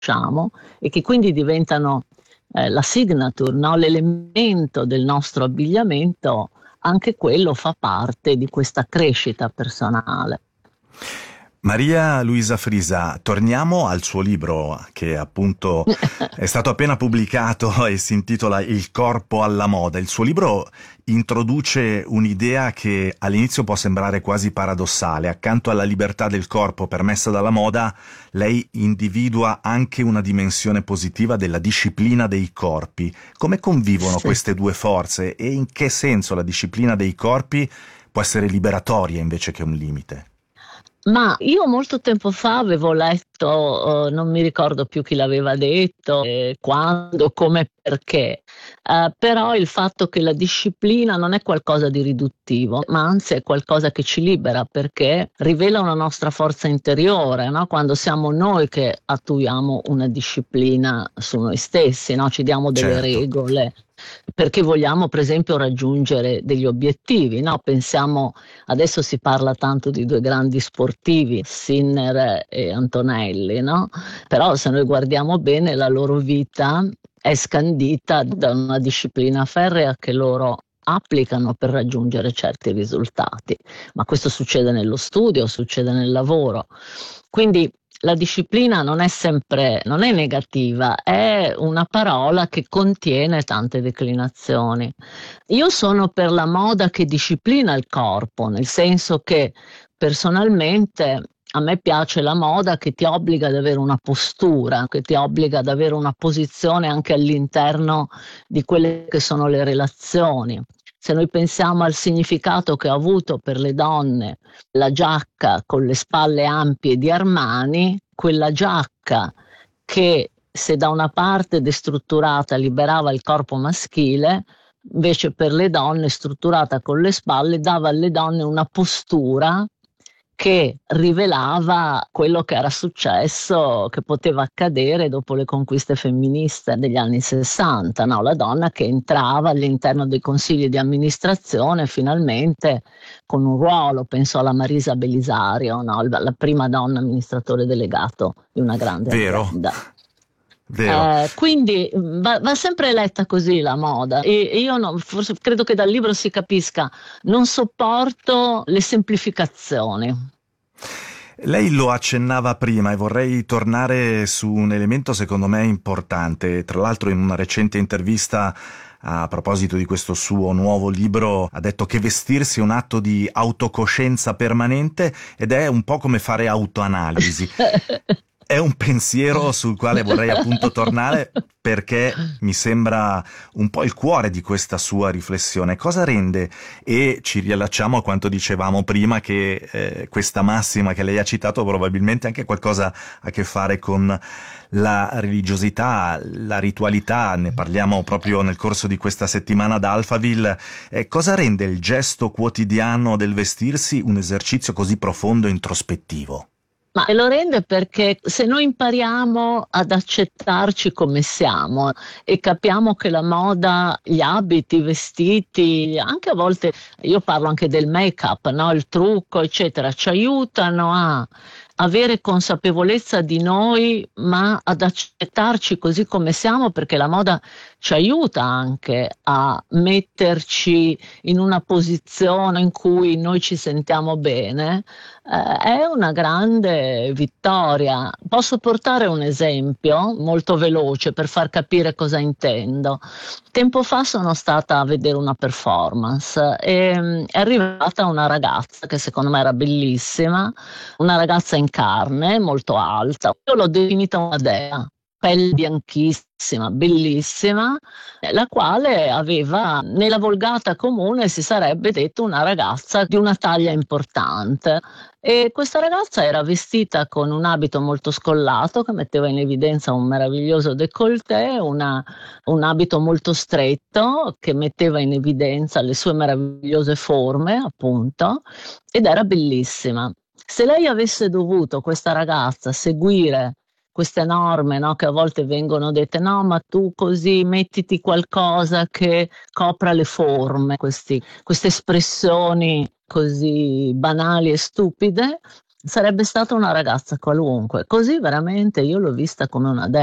conosciamo e che quindi diventano la signature, no? L'elemento del nostro abbigliamento, anche quello fa parte di questa crescita personale. Maria Luisa Frisa, torniamo al suo libro che appunto è stato appena pubblicato e si intitola Il corpo alla moda. Il suo libro introduce un'idea che all'inizio può sembrare quasi paradossale. Accanto alla libertà del corpo permessa dalla moda, lei individua anche una dimensione positiva della disciplina dei corpi. Come convivono queste due forze e in che senso la disciplina dei corpi può essere liberatoria invece che un limite? Ma io molto tempo fa avevo letto, non mi ricordo più chi l'aveva detto, quando, come, perché, però il fatto che la disciplina non è qualcosa di riduttivo, ma anzi è qualcosa che ci libera, perché rivela una nostra forza interiore, no? Quando siamo noi che attuiamo una disciplina su noi stessi, no? Ci diamo delle regole. Perché vogliamo per esempio raggiungere degli obiettivi, no? Pensiamo, adesso si parla tanto di due grandi sportivi, Sinner e Antonelli, no? Però se noi guardiamo bene la loro vita è scandita da una disciplina ferrea che loro applicano per raggiungere certi risultati, ma questo succede nello studio, succede nel lavoro. Quindi la disciplina non è negativa, è una parola che contiene tante declinazioni. Io sono per la moda che disciplina il corpo, nel senso che personalmente a me piace la moda che ti obbliga ad avere una postura, che ti obbliga ad avere una posizione anche all'interno di quelle che sono le relazioni. Se noi pensiamo al significato che ha avuto per le donne la giacca con le spalle ampie di Armani, quella giacca che se da una parte destrutturata liberava il corpo maschile, invece per le donne strutturata con le spalle dava alle donne una postura che rivelava quello che era successo, che poteva accadere dopo le conquiste femministe degli anni 60, no? La donna che entrava all'interno dei consigli di amministrazione finalmente con un ruolo, penso alla Marisa Belisario, no? La prima donna amministratore delegato di una grande azienda. Quindi va sempre letta così la moda e io forse credo che dal libro si capisca, non sopporto le semplificazioni. Lei lo accennava prima e vorrei tornare su un elemento secondo me importante. Tra l'altro in una recente intervista a proposito di questo suo nuovo libro ha detto che vestirsi è un atto di autocoscienza permanente ed è un po' come fare autoanalisi. È un pensiero sul quale vorrei appunto tornare perché mi sembra un po' il cuore di questa sua riflessione. Cosa rende, e ci riallacciamo a quanto dicevamo prima, che questa massima che lei ha citato probabilmente anche qualcosa a che fare con la religiosità, la ritualità, ne parliamo proprio nel corso di questa settimana ad Alphaville. Cosa rende il gesto quotidiano del vestirsi un esercizio così profondo e introspettivo? Ma lo rende perché se noi impariamo ad accettarci come siamo e capiamo che la moda, gli abiti, i vestiti, anche a volte io parlo anche del make-up, no? Il trucco, eccetera, ci aiutano a avere consapevolezza di noi, ma ad accettarci così come siamo, perché la moda ci aiuta anche a metterci in una posizione in cui noi ci sentiamo bene. È una grande vittoria. Posso portare un esempio molto veloce per far capire cosa intendo. Tempo fa sono stata a vedere una performance e è arrivata una ragazza che secondo me era bellissima, una ragazza in carne, molto alta. Io l'ho definita una dea, pelle bianchissima, bellissima, la quale aveva, nella volgata comune si sarebbe detto una ragazza di una taglia importante. E questa ragazza era vestita con un abito molto scollato che metteva in evidenza un meraviglioso décolleté, un abito molto stretto che metteva in evidenza le sue meravigliose forme, appunto, ed era bellissima. Se lei avesse dovuto, questa ragazza, seguire queste norme, no, che a volte vengono dette, no, ma tu così mettiti qualcosa che copra le forme, queste espressioni così banali e stupide, sarebbe stata una ragazza qualunque, così veramente io l'ho vista come una dea.